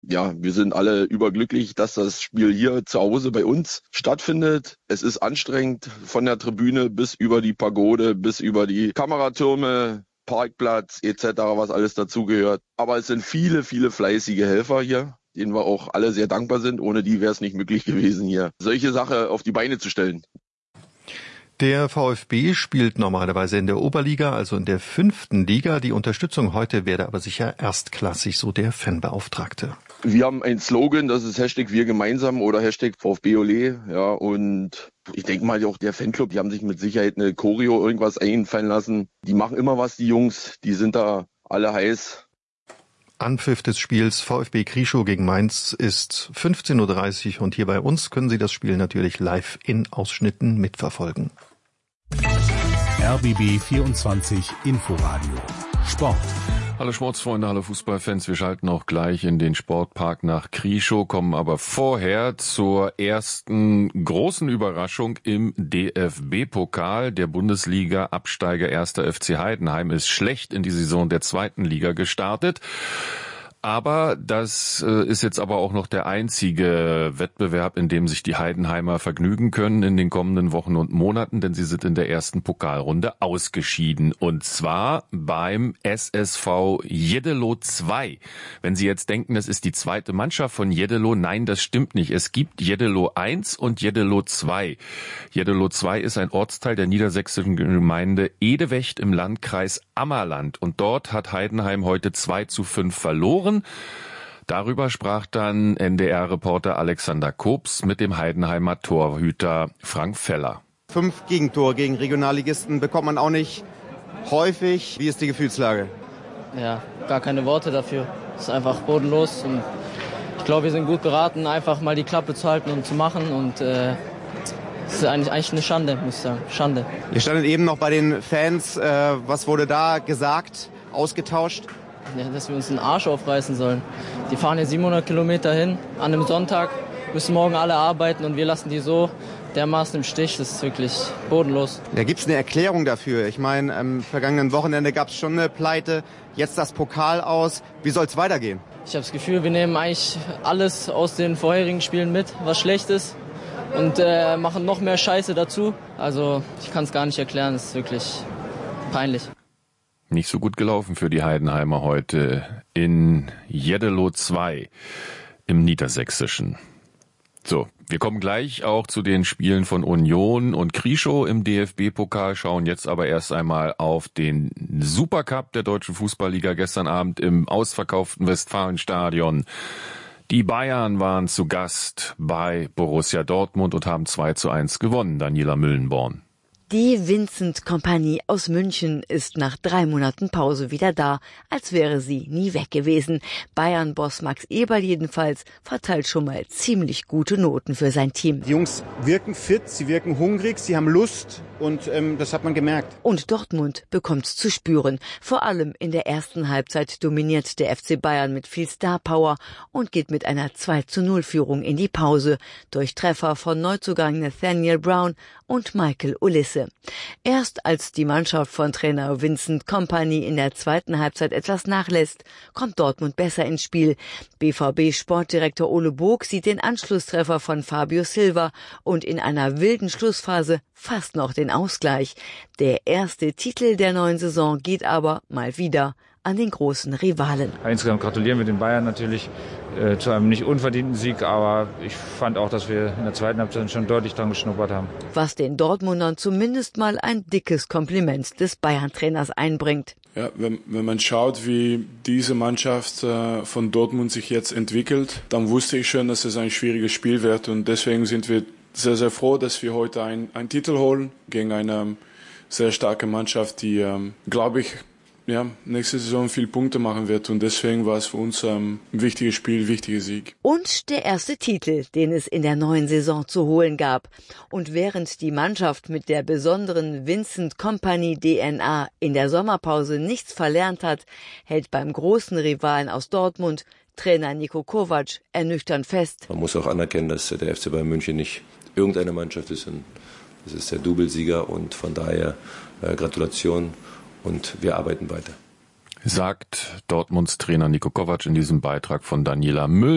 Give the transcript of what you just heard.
Ja, wir sind alle überglücklich, dass das Spiel hier zu Hause bei uns stattfindet. Es ist anstrengend von der Tribüne bis über die Pagode, bis über die Kameratürme, Parkplatz etc., was alles dazugehört. Aber es sind viele, viele fleißige Helfer hier, denen wir auch alle sehr dankbar sind. Ohne die wäre es nicht möglich gewesen, hier solche Sache auf die Beine zu stellen. Der VfB spielt normalerweise in der Oberliga, also in der 5. Liga. Die Unterstützung heute werde aber sicher erstklassig, so der Fanbeauftragte. Wir haben einen Slogan, das ist Hashtag Wir gemeinsam oder Hashtag VfB Ole. Ja, und ich denke mal auch der Fanclub, die haben sich mit Sicherheit eine Choreo irgendwas einfallen lassen. Die machen immer was, die Jungs, die sind da alle heiß. Anpfiff des Spiels VfB Krieschow gegen Mainz ist 15:30 Uhr und hier bei uns können Sie das Spiel natürlich live in Ausschnitten mitverfolgen. RBB 24 Inforadio Sport. Hallo Sportsfreunde, hallo Fußballfans. Wir schalten auch gleich in den Sportpark nach Krieschow, kommen aber vorher zur ersten großen Überraschung im DFB-Pokal. Der Bundesliga-Absteiger 1. FC Heidenheim ist schlecht in die Saison der 2. Liga gestartet. Aber das ist jetzt aber auch noch der einzige Wettbewerb, in dem sich die Heidenheimer vergnügen können in den kommenden Wochen und Monaten, denn sie sind in der ersten Pokalrunde ausgeschieden. Und zwar beim SSV Jeddelo 2. Wenn Sie jetzt denken, das ist die zweite Mannschaft von Jeddelo, nein, das stimmt nicht. Es gibt Jeddelo 1 und Jeddelo 2. Jeddelo 2 ist ein Ortsteil der niedersächsischen Gemeinde Edewecht im Landkreis Ammerland. Und dort hat Heidenheim heute 2:5 verloren. Darüber sprach dann NDR-Reporter Alexander Kobs mit dem Heidenheimer Torhüter Frank Feller. 5 Gegentore gegen Regionalligisten bekommt man auch nicht häufig. Wie ist die Gefühlslage? Ja, gar keine Worte dafür. Es ist einfach bodenlos. Und ich glaube, wir sind gut beraten, einfach mal die Klappe zu halten und zu machen. Und es ist eigentlich eine Schande, muss ich sagen. Schande. Ihr standet eben noch bei den Fans. Was wurde da gesagt, ausgetauscht? Ja, dass wir uns den Arsch aufreißen sollen. Die fahren hier 700 Kilometer hin an einem Sonntag, müssen morgen alle arbeiten und wir lassen die so dermaßen im Stich. Das ist wirklich bodenlos. Da gibt es eine Erklärung dafür. Ich meine, am vergangenen Wochenende gab es schon eine Pleite, jetzt das Pokal aus. Wie soll es weitergehen? Ich habe das Gefühl, wir nehmen eigentlich alles aus den vorherigen Spielen mit, was schlecht ist, und machen noch mehr Scheiße dazu. Also ich kann es gar nicht erklären, es ist wirklich peinlich. Nicht so gut gelaufen für die Heidenheimer heute in Jeddelo 2 im Niedersächsischen. So, wir kommen gleich auch zu den Spielen von Union und Krieschow im DFB-Pokal, schauen jetzt aber erst einmal auf den Supercup der Deutschen Fußballliga gestern Abend im ausverkauften Westfalenstadion. Die Bayern waren zu Gast bei Borussia Dortmund und haben 2:1 gewonnen, Daniela Müllenborn. Die Vincent-Kompanie aus München ist nach 3 Monaten Pause wieder da, als wäre sie nie weg gewesen. Bayern-Boss Max Eberl jedenfalls verteilt schon mal ziemlich gute Noten für sein Team. Die Jungs wirken fit, sie wirken hungrig, sie haben Lust und das hat man gemerkt. Und Dortmund bekommt's zu spüren. Vor allem in der ersten Halbzeit dominiert der FC Bayern mit viel Star-Power und geht mit einer 2:0-Führung in die Pause durch Treffer von Neuzugang Nathaniel Brown und Michael Olisse. Erst als die Mannschaft von Trainer Vincent Kompany in der zweiten Halbzeit etwas nachlässt, kommt Dortmund besser ins Spiel. BVB-Sportdirektor Ole Bog sieht den Anschlusstreffer von Fabio Silva und in einer wilden Schlussphase fast noch den Ausgleich. Der erste Titel der neuen Saison geht aber mal wieder an den großen Rivalen. Insgesamt gratulieren wir den Bayern natürlich zu einem nicht unverdienten Sieg, aber ich fand auch, dass wir in der zweiten Halbzeit schon deutlich dran geschnuppert haben. Was den Dortmundern zumindest mal ein dickes Kompliment des Bayern-Trainers einbringt. Ja, wenn man schaut, wie diese Mannschaft von Dortmund sich jetzt entwickelt, dann wusste ich schon, dass es ein schwieriges Spiel wird und deswegen sind wir sehr, sehr froh, dass wir heute einen Titel holen gegen eine sehr starke Mannschaft, die, glaube ich, nächste Saison viel Punkte machen wird und deswegen war es für uns ein wichtiges Spiel, wichtiger Sieg. Und der erste Titel, den es in der neuen Saison zu holen gab. Und während die Mannschaft mit der besonderen Vincent Kompany DNA in der Sommerpause nichts verlernt hat, hält beim großen Rivalen aus Dortmund Trainer Niko Kovac ernüchternd fest. Man muss auch anerkennen, dass der FC Bayern München nicht irgendeine Mannschaft ist. Das ist der Doublesieger und von daher Gratulation. Und wir arbeiten weiter. Sagt Dortmunds Trainer Niko Kovac in diesem Beitrag von Daniela Müll.